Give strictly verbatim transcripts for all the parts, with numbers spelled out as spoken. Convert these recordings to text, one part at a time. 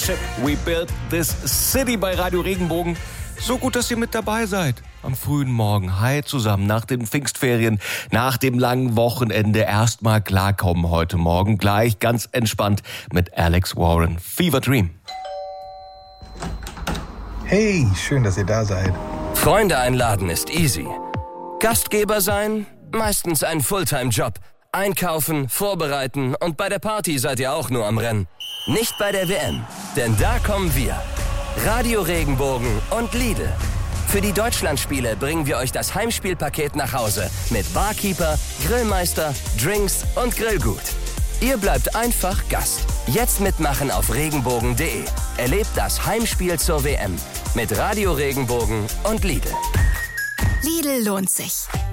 Starship, we built this city bei Radio Regenbogen. So gut, dass ihr mit dabei seid. Am frühen Morgen. Hi zusammen. Nach den Pfingstferien, nach dem langen Wochenende erstmal klarkommen heute Morgen. Gleich ganz entspannt mit Alex Warren. Fever Dream. Hey, schön, dass ihr da seid. Freunde einladen ist easy. Gastgeber sein, meistens ein Fulltime-Job. Einkaufen, vorbereiten und bei der Party seid ihr auch nur am Rennen. Nicht bei der W M, denn da kommen wir. Radio Regenbogen und Lidl. Für die Deutschlandspiele bringen wir euch das Heimspielpaket nach Hause mit Barkeeper, Grillmeister, Drinks und Grillgut. Ihr bleibt einfach Gast. Jetzt mitmachen auf regenbogen punkt de. Erlebt das Heimspiel zur W M mit Radio Regenbogen und Lidl. Lidl lohnt sich.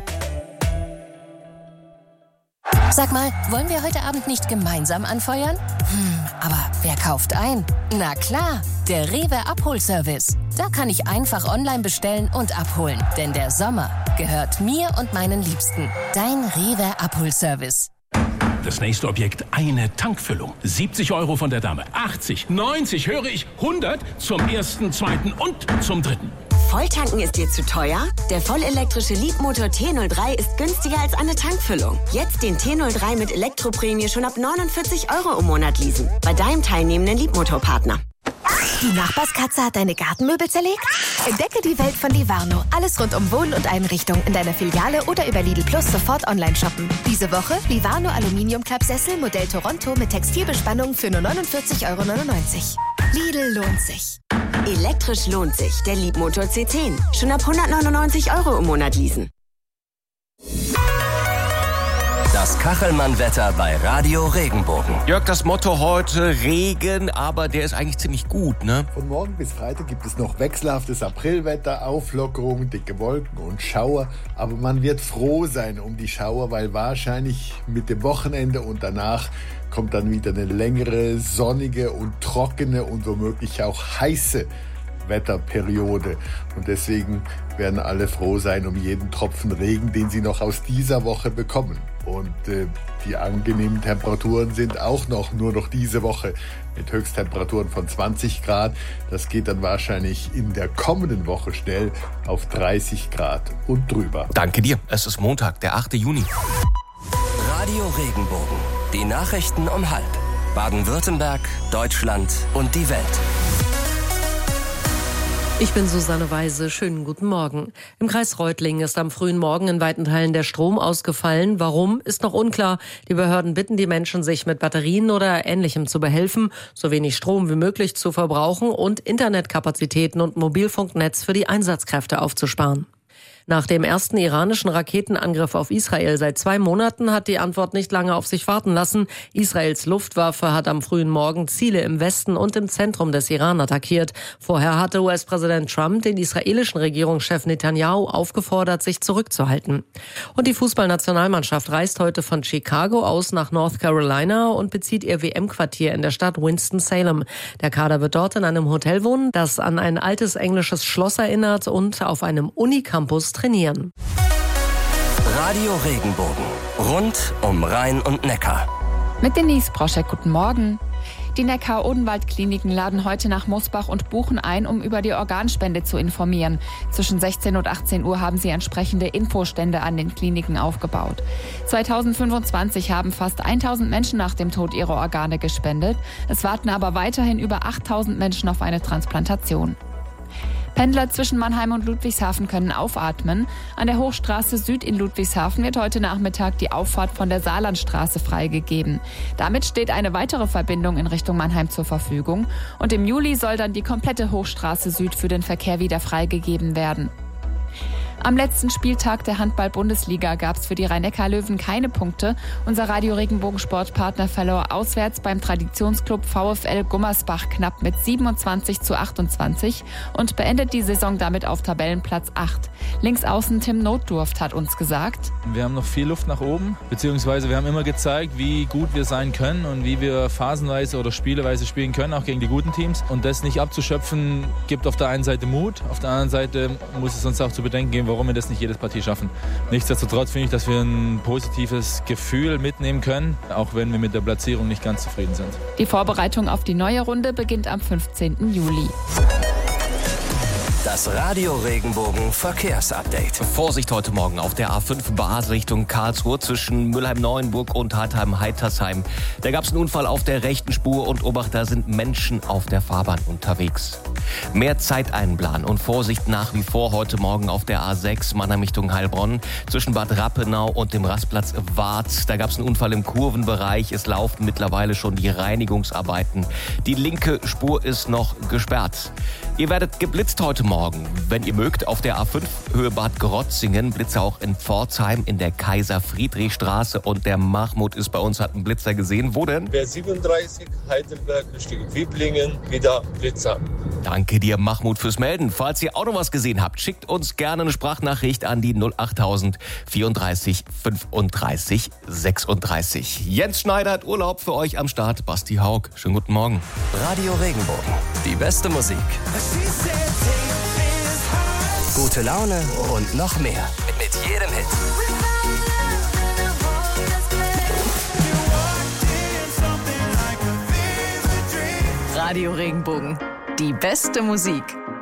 Sag mal, wollen wir heute Abend nicht gemeinsam anfeuern? Hm, aber wer kauft ein? Na klar, der Rewe Abholservice. Da kann ich einfach online bestellen und abholen. Denn der Sommer gehört mir und meinen Liebsten. Dein Rewe Abholservice. Das nächste Objekt, eine Tankfüllung. siebzig Euro von der Dame. achtzig, neunzig, höre ich, hundert zum ersten, zweiten und zum dritten. Volltanken ist dir zu teuer? Der vollelektrische Leapmotor T null drei ist günstiger als eine Tankfüllung. Jetzt den T null drei mit Elektroprämie schon ab neunundvierzig Euro im Monat leasen. Bei deinem teilnehmenden Leapmotor-Partner. Die Nachbarskatze hat deine Gartenmöbel zerlegt? Entdecke die Welt von Livarno. Alles rund um Wohn- und Einrichtung in deiner Filiale oder über Lidl Plus sofort online shoppen. Diese Woche Livarno Aluminiumklappsessel Modell Toronto mit Textilbespannung für nur neunundvierzig Euro neunundneunzig. Lidl lohnt sich. Elektrisch lohnt sich. Der Leapmotor C zehn. Schon ab hundertneunundneunzig Euro im Monat leasen. Das Kachelmann-Wetter bei Radio Regenbogen. Jörg, das Motto heute Regen, aber der ist eigentlich ziemlich gut, ne? Von morgen bis Freitag gibt es noch wechselhaftes Aprilwetter, Auflockerung, dicke Wolken und Schauer. Aber man wird froh sein um die Schauer, weil wahrscheinlich mit dem Wochenende und danach kommt dann wieder eine längere, sonnige und trockene und womöglich auch heiße Wetterperiode. Und deswegen werden alle froh sein um jeden Tropfen Regen, den sie noch aus dieser Woche bekommen. Und äh, die angenehmen Temperaturen sind auch noch nur noch diese Woche mit Höchsttemperaturen von zwanzig Grad. Das geht dann wahrscheinlich in der kommenden Woche schnell auf dreißig Grad und drüber. Danke dir. Es ist Montag, der achte Juni. Radio Regenbogen. Die Nachrichten um halb. Baden-Württemberg, Deutschland und die Welt. Ich bin Susanne Weise. Schönen guten Morgen. Im Kreis Reutlingen ist am frühen Morgen in weiten Teilen der Strom ausgefallen. Warum, ist noch unklar. Die Behörden bitten die Menschen, sich mit Batterien oder Ähnlichem zu behelfen, so wenig Strom wie möglich zu verbrauchen und Internetkapazitäten und Mobilfunknetz für die Einsatzkräfte aufzusparen. Nach dem ersten iranischen Raketenangriff auf Israel seit zwei Monaten hat die Antwort nicht lange auf sich warten lassen. Israels Luftwaffe hat am frühen Morgen Ziele im Westen und im Zentrum des Iran attackiert. Vorher hatte U S-Präsident Trump den israelischen Regierungschef Netanyahu aufgefordert, sich zurückzuhalten. Und die Fußballnationalmannschaft reist heute von Chicago aus nach North Carolina und bezieht ihr W M-Quartier in der Stadt Winston-Salem. Der Kader wird dort in einem Hotel wohnen, das an ein altes englisches Schloss erinnert und auf einem Unicampus trainieren. Radio Regenbogen. Rund um Rhein und Neckar. Mit Denise Broschek, guten Morgen. Die Neckar-Odenwald-Kliniken laden heute nach Mosbach und Buchen ein, um über die Organspende zu informieren. Zwischen sechzehn und achtzehn Uhr haben sie entsprechende Infostände an den Kliniken aufgebaut. zweitausendfünfundzwanzig haben fast tausend Menschen nach dem Tod ihre Organe gespendet. Es warten aber weiterhin über achttausend Menschen auf eine Transplantation. Pendler zwischen Mannheim und Ludwigshafen können aufatmen. An der Hochstraße Süd in Ludwigshafen wird heute Nachmittag die Auffahrt von der Saarlandstraße freigegeben. Damit steht eine weitere Verbindung in Richtung Mannheim zur Verfügung. Und im Juli soll dann die komplette Hochstraße Süd für den Verkehr wieder freigegeben werden. Am letzten Spieltag der Handball-Bundesliga gab es für die Rhein-Neckar-Löwen keine Punkte. Unser Radio-Regenbogen-Sportpartner verlor auswärts beim Traditionsclub VfL Gummersbach knapp mit siebenundzwanzig zu achtundzwanzig und beendet die Saison damit auf Tabellenplatz acht. Linksaußen Tim Notdurft hat uns gesagt: Wir haben noch viel Luft nach oben, beziehungsweise wir haben immer gezeigt, wie gut wir sein können und wie wir phasenweise oder spieleweise spielen können, auch gegen die guten Teams. Und das nicht abzuschöpfen, gibt auf der einen Seite Mut, auf der anderen Seite muss es uns auch zu bedenken geben, warum wir das nicht jede Partie schaffen. Nichtsdestotrotz finde ich, dass wir ein positives Gefühl mitnehmen können, auch wenn wir mit der Platzierung nicht ganz zufrieden sind. Die Vorbereitung auf die neue Runde beginnt am fünfzehnten Juli. Das Radio Regenbogen Verkehrsupdate. Vorsicht heute Morgen auf der A fünf Bas Richtung Karlsruhe zwischen Mülheim-Neuenburg und Hartheim-Heitersheim. Da gab es einen Unfall auf der rechten Spur und Obacht, da sind Menschen auf der Fahrbahn unterwegs. Mehr Zeit einplanen und Vorsicht nach wie vor heute Morgen auf der A sechs Mannheim Richtung Heilbronn zwischen Bad Rappenau und dem Rastplatz Warth. Da gab es einen Unfall im Kurvenbereich. Es laufen mittlerweile schon die Reinigungsarbeiten. Die linke Spur ist noch gesperrt. Ihr werdet geblitzt heute Morgen, wenn ihr mögt, auf der A fünf Höhe Bad Grotzingen. Blitzer auch in Pforzheim in der Kaiser-Friedrich-Straße. Und der Mahmoud ist bei uns, hat einen Blitzer gesehen. Wo denn? B siebenunddreißig, Heidelberg Richtung Wiblingen, wieder Blitzer. Danke dir, Mahmoud, fürs Melden. Falls ihr auch noch was gesehen habt, schickt uns gerne eine Sprachnachricht an die null achttausend vierunddreißig fünfunddreißig sechsunddreißig. Jens Schneider hat Urlaub, für euch am Start. Basti Haug, schönen guten Morgen. Radio Regenbogen, die beste Musik. Gute Laune und noch mehr. Mit jedem Hit. Radio Regenbogen. Die beste Musik.